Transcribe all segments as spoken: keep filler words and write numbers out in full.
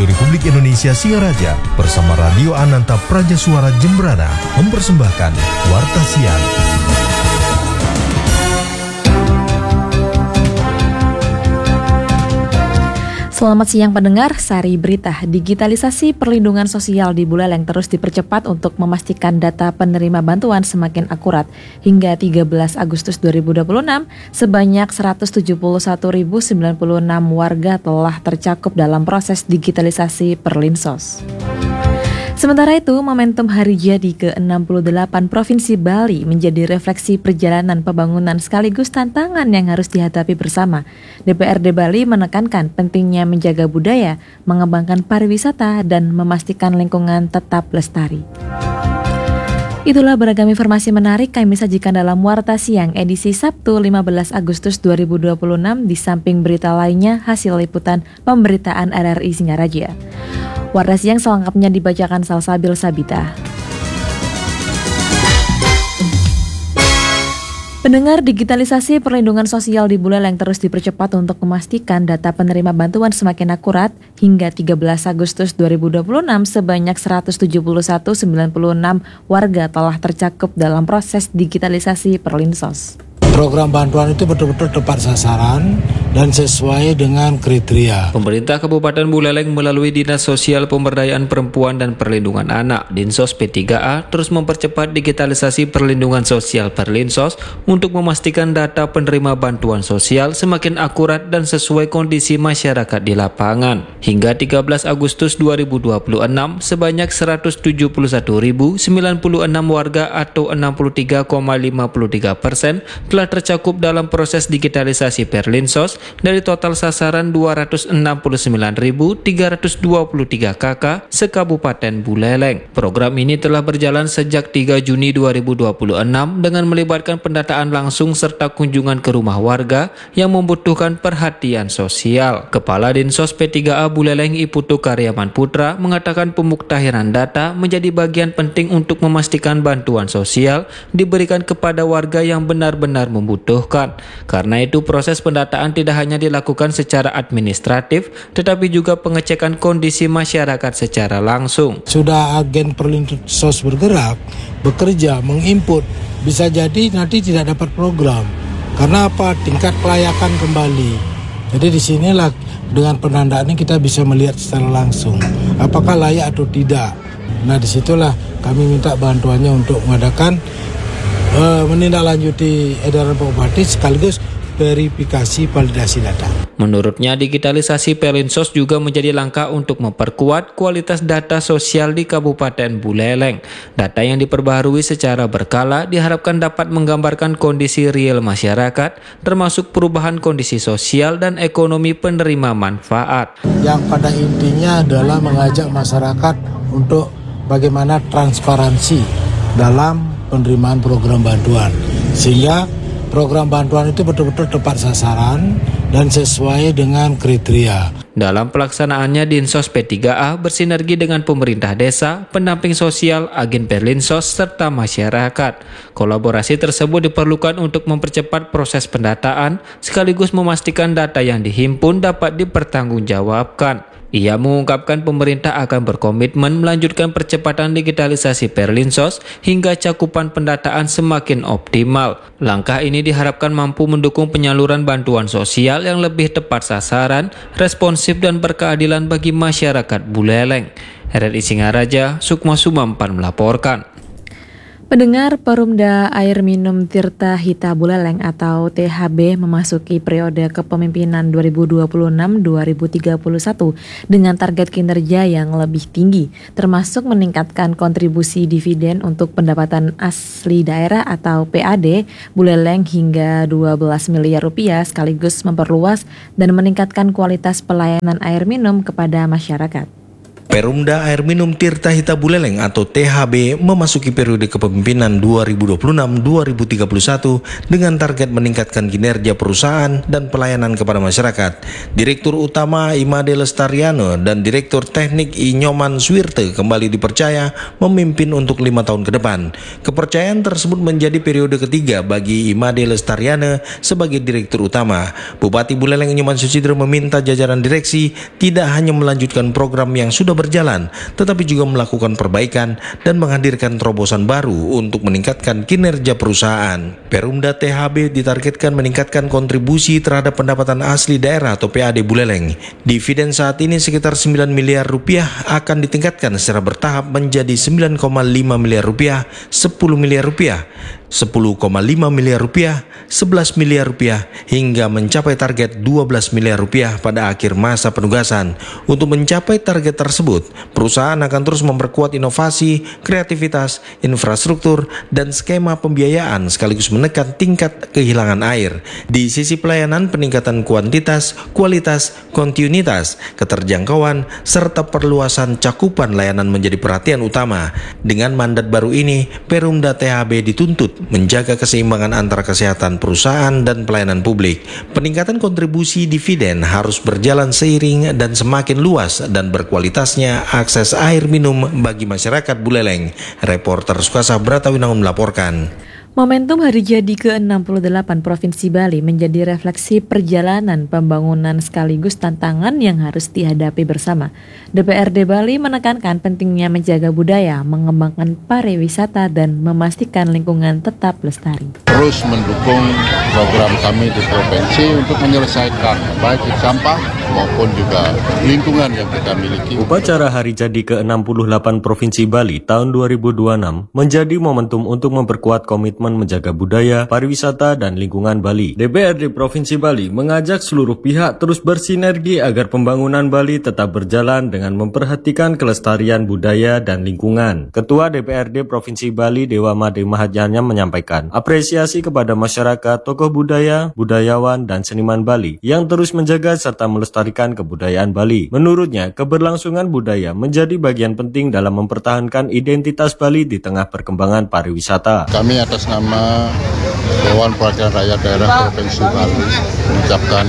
Radio Republik Indonesia Singaraja bersama Radio Ananta Praja Suara Jembrana mempersembahkan Warta Siang. Selamat siang pendengar, Sari Berita. Digitalisasi perlindungan sosial di Buleleng terus dipercepat untuk memastikan data penerima bantuan semakin akurat. Hingga tiga belas Agustus dua ribu dua puluh enam, sebanyak seratus tujuh puluh satu ribu sembilan puluh enam warga telah tercakup dalam proses digitalisasi Perlinsos. Sementara itu, momentum Hari Jadi ke enam puluh delapan Provinsi Bali menjadi refleksi perjalanan pembangunan sekaligus tantangan yang harus dihadapi bersama. D P R D Bali menekankan pentingnya menjaga budaya, mengembangkan pariwisata, dan memastikan lingkungan tetap lestari. Itulah beragam informasi menarik kami sajikan dalam Warta Siang edisi Sabtu lima belas Agustus dua ribu dua puluh enam di samping berita lainnya hasil liputan pemberitaan R R I Singaraja. Warta Siang selengkapnya dibacakan Salsabil Sabita. Pendengar, digitalisasi perlindungan sosial di Buleleng terus dipercepat untuk memastikan data penerima bantuan semakin akurat. Hingga tiga belas Agustus dua ribu dua puluh enam, sebanyak seratus tujuh puluh satu ribu sembilan puluh enam warga telah tercakup dalam proses digitalisasi Perlinsos. Program bantuan itu betul-betul tepat sasaran dan sesuai dengan kriteria. Pemerintah Kabupaten Buleleng melalui Dinas Sosial Pemberdayaan Perempuan dan Perlindungan Anak Dinsos P tiga A terus mempercepat digitalisasi perlindungan sosial Perlinsos untuk memastikan data penerima bantuan sosial semakin akurat dan sesuai kondisi masyarakat di lapangan. Hingga tiga belas Agustus dua ribu dua puluh enam, sebanyak seratus tujuh puluh satu ribu sembilan puluh enam warga atau enam puluh tiga koma lima tiga persen telah tercakup dalam proses digitalisasi Perlinsos dari total sasaran dua ratus enam puluh sembilan ribu tiga ratus dua puluh tiga K K se-Kabupaten Buleleng. Program ini telah berjalan sejak tiga Juni dua ribu dua puluh enam dengan melibatkan pendataan langsung serta kunjungan ke rumah warga yang membutuhkan perhatian sosial. Kepala Dinsos P tiga A Buleleng Iputu Karyaman Putra mengatakan pemuktahiran data menjadi bagian penting untuk memastikan bantuan sosial diberikan kepada warga yang benar-benar membutuhkan. Karena itu proses pendataan tidak hanya dilakukan secara administratif tetapi juga pengecekan kondisi masyarakat secara langsung. Sudah agen Perlinsos bergerak, bekerja, menginput, bisa jadi nanti tidak dapat program. Karena apa? Tingkat kelayakan kembali. Jadi di sinilah dengan penandaan ini kita bisa melihat secara langsung apakah layak atau tidak. Nah disitulah kami minta bantuannya untuk mengadakan Uh, menindaklanjuti edaran Pak Bupati sekaligus verifikasi validasi data. Menurutnya, digitalisasi Perlinsos juga menjadi langkah untuk memperkuat kualitas data sosial di Kabupaten Buleleng. Data yang diperbaharui secara berkala diharapkan dapat menggambarkan kondisi real masyarakat, termasuk perubahan kondisi sosial dan ekonomi penerima manfaat. Yang pada intinya adalah mengajak masyarakat untuk bagaimana transparansi dalam penerimaan program bantuan, sehingga program bantuan itu betul-betul tepat sasaran dan sesuai dengan kriteria. Dalam pelaksanaannya, Dinsos P tiga A bersinergi dengan pemerintah desa, pendamping sosial, agen Perlinsos, serta masyarakat. Kolaborasi tersebut diperlukan untuk mempercepat proses pendataan sekaligus memastikan data yang dihimpun dapat dipertanggungjawabkan. Ia mengungkapkan pemerintah akan berkomitmen melanjutkan percepatan digitalisasi Perlinsos hingga cakupan pendataan semakin optimal. Langkah ini diharapkan mampu mendukung penyaluran bantuan sosial yang lebih tepat sasaran, responsif dan berkeadilan bagi masyarakat Buleleng. R R I Singaraja, Sukma Sumampan melaporkan. Pendengar, Perumda Air Minum Tirta Hita Buleleng atau T H B memasuki periode kepemimpinan dua ribu dua puluh enam sampai dua ribu tiga puluh satu dengan target kinerja yang lebih tinggi, termasuk meningkatkan kontribusi dividen untuk pendapatan asli daerah atau P A D Buleleng hingga dua belas miliar rupiah sekaligus memperluas dan meningkatkan kualitas pelayanan air minum kepada masyarakat. Perumda Air Minum Tirta Hita Buleleng atau T H B memasuki periode kepemimpinan dua ribu dua puluh enam sampai dua ribu tiga puluh satu dengan target meningkatkan kinerja perusahaan dan pelayanan kepada masyarakat. Direktur Utama Imade Lestariano dan Direktur Teknik I Nyoman Swirte kembali dipercaya memimpin untuk lima tahun ke depan. Kepercayaan tersebut menjadi periode ketiga bagi Imade Lestariano sebagai Direktur Utama. Bupati Buleleng Nyoman Sucidro meminta jajaran direksi tidak hanya melanjutkan program yang sudah berjalan, tetapi juga melakukan perbaikan dan menghadirkan terobosan baru untuk meningkatkan kinerja perusahaan. Perumda T H B ditargetkan meningkatkan kontribusi terhadap pendapatan asli daerah atau P A D Buleleng. Dividen saat ini sekitar sembilan miliar rupiah akan ditingkatkan secara bertahap menjadi sembilan koma lima miliar rupiah, sepuluh miliar rupiah, sepuluh koma lima miliar rupiah, sebelas miliar rupiah, hingga mencapai target dua belas miliar rupiah pada akhir masa penugasan. Untuk mencapai target tersebut, perusahaan akan terus memperkuat inovasi, kreativitas, infrastruktur, dan skema pembiayaan sekaligus menekan tingkat kehilangan air. Di sisi pelayanan, peningkatan kuantitas, kualitas, kontinuitas, keterjangkauan, serta perluasan cakupan layanan menjadi perhatian utama. Dengan mandat baru ini, Perumda T H B dituntut menjaga keseimbangan antara kesehatan perusahaan dan pelayanan publik. Peningkatan kontribusi dividen harus berjalan seiring dan semakin luas dan berkualitasnya akses air minum bagi masyarakat Buleleng. Reporter Sukasa Bratawinangun melaporkan. Momentum Hari Jadi ke enam puluh delapan Provinsi Bali menjadi refleksi perjalanan pembangunan sekaligus tantangan yang harus dihadapi bersama. D P R D Bali menekankan pentingnya menjaga budaya, mengembangkan pariwisata, dan memastikan lingkungan tetap lestari. Terus mendukung program kami di provinsi untuk menyelesaikan baik sampah maupun juga lingkungan yang kita miliki. Upacara Hari Jadi ke enam puluh delapan Provinsi Bali tahun dua ribu dua puluh enam menjadi momentum untuk memperkuat komitmen menjaga budaya, pariwisata, dan lingkungan Bali. D P R D Provinsi Bali mengajak seluruh pihak terus bersinergi agar pembangunan Bali tetap berjalan dengan memperhatikan kelestarian budaya dan lingkungan. Ketua D P R D Provinsi Bali Dewa Made Mahadjana menyampaikan apresiasi kepada masyarakat, tokoh budaya, budayawan, dan seniman Bali yang terus menjaga serta melestarikan kebudayaan Bali. Menurutnya, keberlangsungan budaya menjadi bagian penting dalam mempertahankan identitas Bali di tengah perkembangan pariwisata. Kami atas nama Dewan Perwakilan Rakyat Daerah Provinsi Bali mengucapkan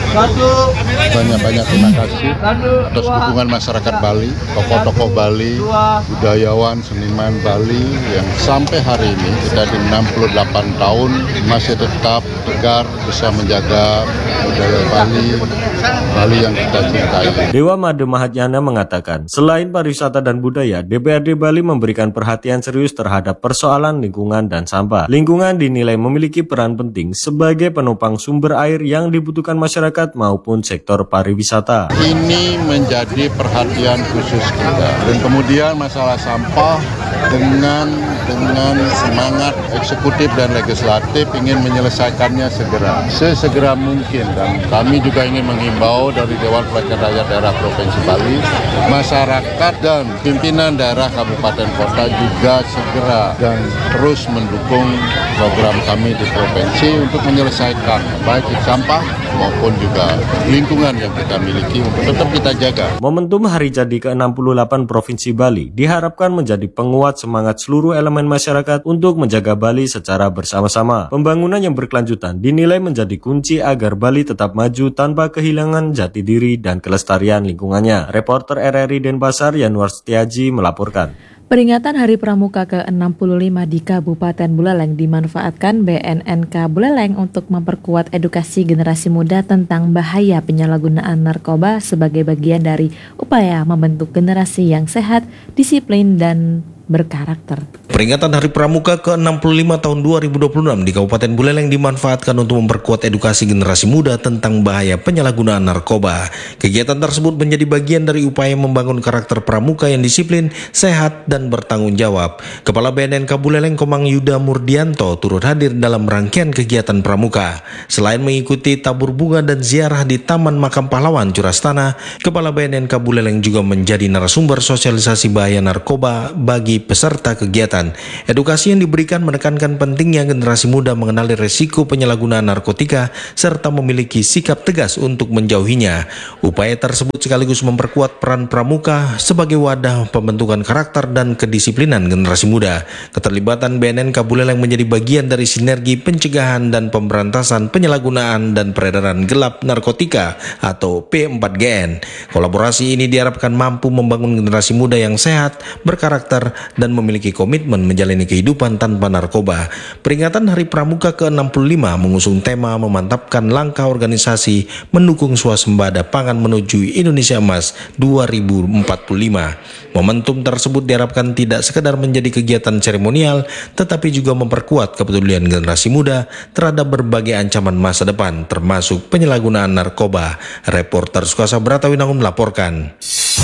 banyak-banyak terima kasih atas dukungan masyarakat Bali, tokoh-tokoh Bali, budayawan, seniman Bali yang sampai hari ini kita di enam puluh delapan tahun masih tetap tegar bisa menjaga budaya Bali, Bali yang kita cintai. Dewa Made Mahadjana mengatakan, selain pariwisata dan budaya, D P R D Bali memberikan perhatian serius terhadap persoalan lingkungan dan sampah. Lingkungan dinilai memiliki peran penting sebagai penopang sumber air yang dibutuhkan masyarakat maupun sektor pariwisata. Ini menjadi perhatian khusus kita. Dan kemudian masalah sampah dengan dengan semangat eksekutif dan legislatif ingin menyelesaikannya segera, sesegera mungkin. Dan kami juga ingin menghimbau dari Dewan Perwakilan Rakyat Daerah Provinsi Bali, masyarakat dan pimpinan daerah kabupaten kota juga segera dan terus mendukung program kami di provinsi untuk menyelesaikan baik sampah maupun juga lingkungan yang kita miliki untuk tetap kita jaga. Momentum Hari Jadi ke enam puluh delapan Provinsi Bali diharapkan menjadi penguat semangat seluruh elemen masyarakat untuk menjaga Bali secara bersama-sama. Pembangunan yang berkelanjutan dinilai menjadi kunci agar Bali tetap maju tanpa kehilangan jati diri dan kelestarian lingkungannya. Reporter R R I Denpasar Yanuar Setiaji melaporkan. Peringatan Hari Pramuka ke enam puluh lima di Kabupaten Buleleng dimanfaatkan B N N K Buleleng untuk memperkuat edukasi generasi muda tentang bahaya penyalahgunaan narkoba sebagai bagian dari upaya membentuk generasi yang sehat, disiplin, dan berkarakter. Peringatan Hari Pramuka ke enam puluh lima tahun dua ribu dua puluh enam di Kabupaten Buleleng dimanfaatkan untuk memperkuat edukasi generasi muda tentang bahaya penyalahgunaan narkoba. Kegiatan tersebut menjadi bagian dari upaya membangun karakter pramuka yang disiplin, sehat, dan bertanggung jawab. Kepala B N N K Buleleng Komang Yuda Murdianto turut hadir dalam rangkaian kegiatan pramuka. Selain mengikuti tabur bunga dan ziarah di Taman Makam Pahlawan Curastana, Kepala B N N K Buleleng juga menjadi narasumber sosialisasi bahaya narkoba bagi bagi peserta kegiatan. Edukasi yang diberikan menekankan pentingnya generasi muda mengenali risiko penyalahgunaan narkotika serta memiliki sikap tegas untuk menjauhinya. Upaya tersebut sekaligus memperkuat peran pramuka sebagai wadah pembentukan karakter dan kedisiplinan generasi muda. Keterlibatan B N N K Buleleng menjadi bagian dari sinergi pencegahan dan pemberantasan penyalahgunaan dan peredaran gelap narkotika atau P empat G N. Kolaborasi ini diharapkan mampu membangun generasi muda yang sehat, berkarakter, dan memiliki komitmen menjalani kehidupan tanpa narkoba. Peringatan Hari Pramuka ke enam puluh lima mengusung tema memantapkan langkah organisasi mendukung swasembada pangan menuju Indonesia Emas dua ribu empat puluh lima. Momentum tersebut diharapkan tidak sekadar menjadi kegiatan seremonial, tetapi juga memperkuat kepedulian generasi muda terhadap berbagai ancaman masa depan, termasuk penyalahgunaan narkoba. Reporter Sukasa Bratawinangun melaporkan.